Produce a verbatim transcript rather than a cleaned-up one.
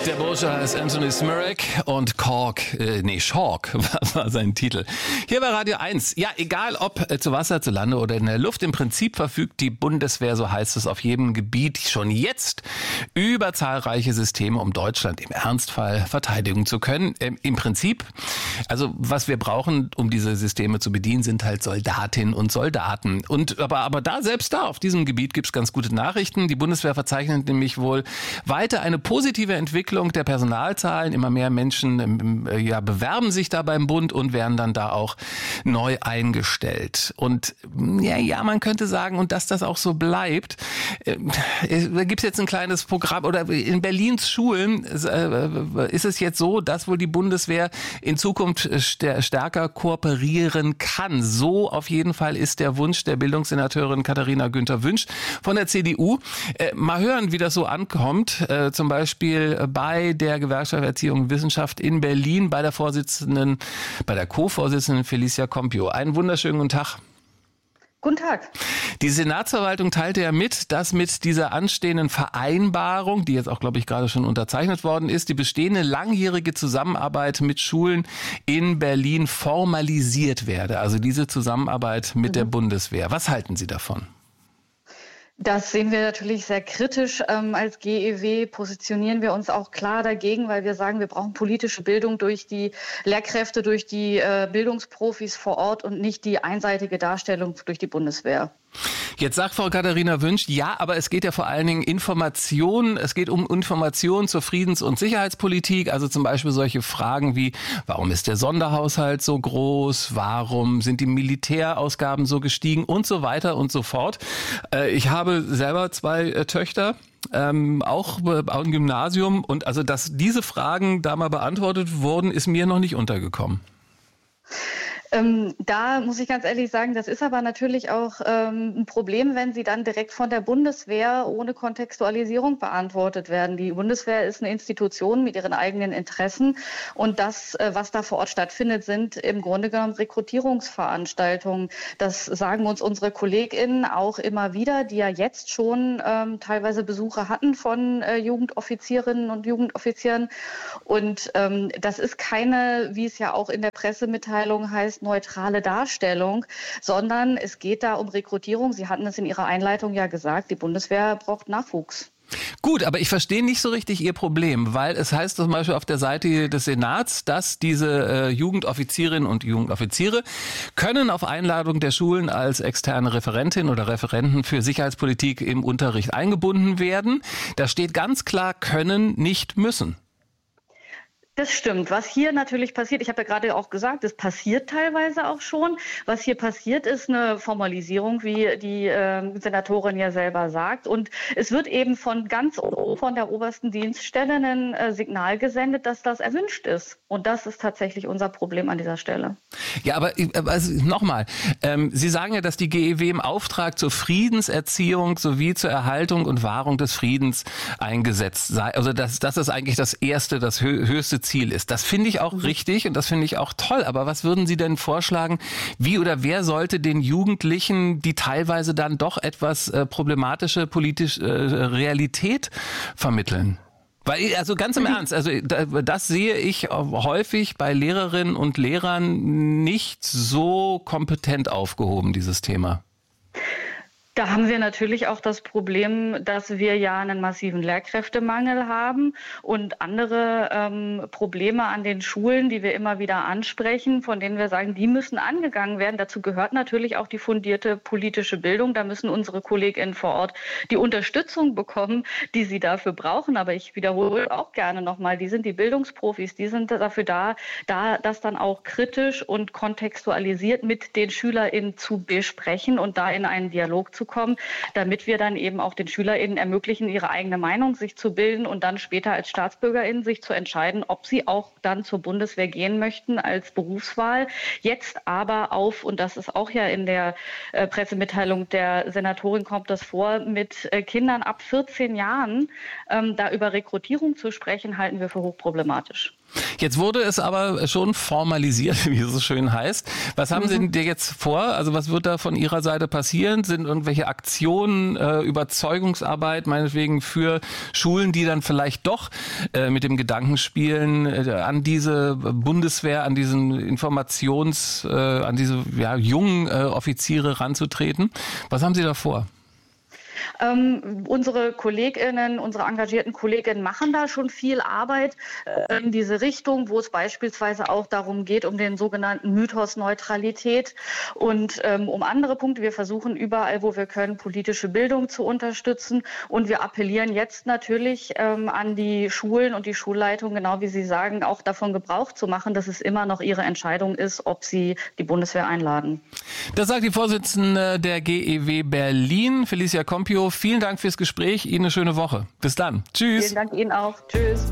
Der Bursche heißt Anthony Smirek und Cork, äh, nee, Schork war sein Titel. Hier bei Radio eins. Ja, egal ob äh, zu Wasser, zu Lande oder in der Luft, im Prinzip verfügt die Bundeswehr, so heißt es, auf jedem Gebiet schon jetzt über zahlreiche Systeme, um Deutschland im Ernstfall verteidigen zu können. Ähm, Im Prinzip, also was wir brauchen, um diese Systeme zu bedienen, sind halt Soldatinnen und Soldaten. Und aber, aber da, selbst da, auf diesem Gebiet gibt's ganz gute Nachrichten. Die Bundeswehr verzeichnet nämlich wohl weiter eine positive Entwicklung der Personalzahlen. Immer mehr Menschen ja, bewerben sich da beim Bund und werden dann da auch neu eingestellt. Und ja, ja, man könnte sagen, und dass das auch so bleibt, äh, da gibt es jetzt ein kleines Programm, oder in Berlins Schulen äh, ist es jetzt so, dass wohl die Bundeswehr in Zukunft st- stärker kooperieren kann. So auf jeden Fall ist der Wunsch der Bildungssenatorin Katharina Günther-Wünsch von der C D U. Äh, mal hören, wie das so ankommt. Äh, zum Beispiel bei bei der Gewerkschaft Erziehung und Wissenschaft in Berlin, bei der Vorsitzenden, bei der Co-Vorsitzenden Felicia Compio. Einen wunderschönen guten Tag. Guten Tag. Die Senatsverwaltung teilte ja mit, dass mit dieser anstehenden Vereinbarung, die jetzt auch, glaube ich, gerade schon unterzeichnet worden ist, die bestehende langjährige Zusammenarbeit mit Schulen in Berlin formalisiert werde. Also diese Zusammenarbeit mit mhm. der Bundeswehr. Was halten Sie davon? Das sehen wir natürlich sehr kritisch. Ähm, als G E W positionieren wir uns auch klar dagegen, weil wir sagen, wir brauchen politische Bildung durch die Lehrkräfte, durch die äh, Bildungsprofis vor Ort und nicht die einseitige Darstellung durch die Bundeswehr. Jetzt sagt Frau Katharina Wünsch, ja, aber es geht ja vor allen Dingen Information, es geht um Information zur Friedens- und Sicherheitspolitik, also zum Beispiel solche Fragen wie, warum ist der Sonderhaushalt so groß, warum sind die Militärausgaben so gestiegen und so weiter und so fort. Ich habe selber zwei Töchter. Ähm, auch im Gymnasium, und also, dass diese Fragen da mal beantwortet wurden, ist mir noch nicht untergekommen. Ähm, da muss ich ganz ehrlich sagen, das ist aber natürlich auch ähm, ein Problem, wenn sie dann direkt von der Bundeswehr ohne Kontextualisierung beantwortet werden. Die Bundeswehr ist eine Institution mit ihren eigenen Interessen, und das, äh, was da vor Ort stattfindet, sind im Grunde genommen Rekrutierungsveranstaltungen. Das sagen uns unsere KollegInnen auch immer wieder, die ja jetzt schon ähm, teilweise Besuche hatten von äh, Jugendoffizierinnen und Jugendoffizieren. Und ähm, das ist keine, wie es ja auch in der Pressemitteilung heißt, neutrale Darstellung, sondern es geht da um Rekrutierung. Sie hatten es in Ihrer Einleitung ja gesagt, die Bundeswehr braucht Nachwuchs. Gut, aber ich verstehe nicht so richtig Ihr Problem, weil es heißt zum Beispiel auf der Seite des Senats, dass diese äh, Jugendoffizierinnen und Jugendoffiziere können auf Einladung der Schulen als externe Referentin oder Referenten für Sicherheitspolitik im Unterricht eingebunden werden. Da steht ganz klar, können, nicht müssen. Das stimmt. Was hier natürlich passiert, ich habe ja gerade auch gesagt, es passiert teilweise auch schon. Was hier passiert, ist eine Formalisierung, wie die äh, Senatorin ja selber sagt. Und es wird eben von ganz von der obersten Dienststelle ein äh, Signal gesendet, dass das erwünscht ist. Und das ist tatsächlich unser Problem an dieser Stelle. Ja, aber also, nochmal, ähm, Sie sagen ja, dass die G E W im Auftrag zur Friedenserziehung sowie zur Erhaltung und Wahrung des Friedens eingesetzt sei. Also dass das ist eigentlich das erste, das hö- höchste Ziel ist. Das finde ich auch mhm. richtig und das finde ich auch toll. Aber was würden Sie denn vorschlagen, wie oder wer sollte den Jugendlichen die teilweise dann doch etwas äh, problematische politische äh, Realität vermitteln? Weil, also ganz im Ernst, also das sehe ich häufig bei Lehrerinnen und Lehrern nicht so kompetent aufgehoben, dieses Thema. Da haben wir natürlich auch das Problem, dass wir ja einen massiven Lehrkräftemangel haben und andere ähm, Probleme an den Schulen, die wir immer wieder ansprechen, von denen wir sagen, die müssen angegangen werden. Dazu gehört natürlich auch die fundierte politische Bildung. Da müssen unsere KollegInnen vor Ort die Unterstützung bekommen, die sie dafür brauchen. Aber ich wiederhole auch gerne nochmal, die sind die Bildungsprofis, die sind dafür da, da das dann auch kritisch und kontextualisiert mit den SchülerInnen zu besprechen und da in einen Dialog zu kommen, damit wir dann eben auch den SchülerInnen ermöglichen, ihre eigene Meinung sich zu bilden und dann später als StaatsbürgerInnen sich zu entscheiden, ob sie auch dann zur Bundeswehr gehen möchten als Berufswahl. Jetzt aber auf, und das ist auch ja in der äh, Pressemitteilung der Senatorin kommt das vor, mit äh, Kindern ab vierzehn Jahren ähm, da über Rekrutierung zu sprechen, halten wir für hochproblematisch. Jetzt wurde es aber schon formalisiert, wie es so schön heißt. Was haben mhm. Sie denn jetzt vor? Also was wird da von Ihrer Seite passieren? Sind irgendwelche Aktionen, äh, Überzeugungsarbeit, meinetwegen für Schulen, die dann vielleicht doch äh, mit dem Gedanken spielen, äh, an diese Bundeswehr, an diesen Informations, äh, an diese ja, jungen äh, Offiziere ranzutreten? Was haben Sie da vor? Ähm, unsere KollegInnen, unsere engagierten Kolleginnen machen da schon viel Arbeit äh, in diese Richtung, wo es beispielsweise auch darum geht, um den sogenannten Mythos Neutralität und ähm, um andere Punkte. Wir versuchen überall, wo wir können, politische Bildung zu unterstützen und wir appellieren jetzt natürlich ähm, an die Schulen und die Schulleitung, genau wie Sie sagen, auch davon Gebrauch zu machen, dass es immer noch ihre Entscheidung ist, ob sie die Bundeswehr einladen. Das sagt die Vorsitzende der G E W Berlin, Felicia Compio. Vielen Dank fürs Gespräch. Ihnen eine schöne Woche. Bis dann. Tschüss. Vielen Dank Ihnen auch. Tschüss.